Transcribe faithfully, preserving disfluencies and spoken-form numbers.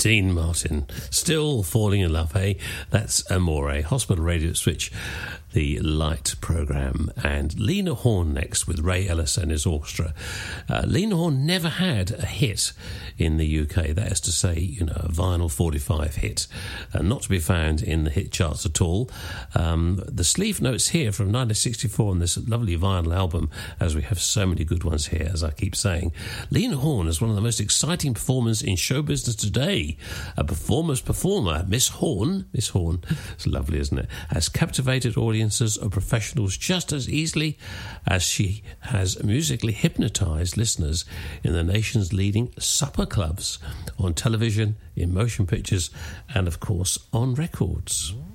Dean Martin, Still Falling in Love, hey? That's Amore. Hospital Radio Switch, the Light programme. And Lena Horne next with Ray Ellis and his orchestra. Uh, Lena Horne never had a hit in the U K, that is to say, you know, a vinyl forty-five hit, uh, not to be found in the hit charts at all. Um, the sleeve notes here from nineteen sixty-four on this lovely vinyl album, as we have so many good ones here, as I keep saying. Lena Horne is one of the most exciting performers in show business today. A performer's performer, Miss Horne, Miss Horne, it's lovely, isn't it, has captivated audiences of professionals just as easily as she has musically hypnotised listeners in the nation's leading supper clubs, on television, in motion pictures, and of course on records.